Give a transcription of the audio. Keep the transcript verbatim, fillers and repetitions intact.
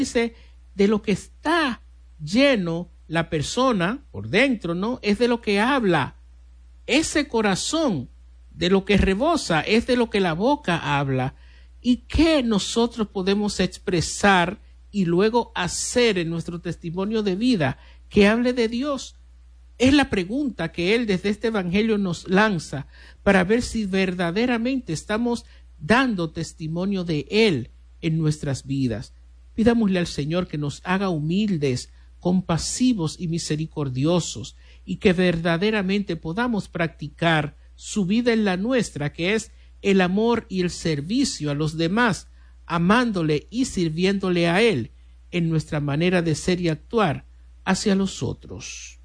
dice, de lo que está lleno la persona por dentro, ¿no? Es de lo que habla. Ese corazón, de lo que rebosa, es de lo que la boca habla. ¿Y qué nosotros podemos expresar y luego hacer en nuestro testimonio de vida que hable de Dios? Es la pregunta que Él desde este Evangelio nos lanza para ver si verdaderamente estamos dando testimonio de Él en nuestras vidas. Pidámosle al Señor que nos haga humildes, compasivos y misericordiosos, y que verdaderamente podamos practicar su vida en la nuestra, que es el amor y el servicio a los demás, amándole y sirviéndole a Él en nuestra manera de ser y actuar hacia los otros.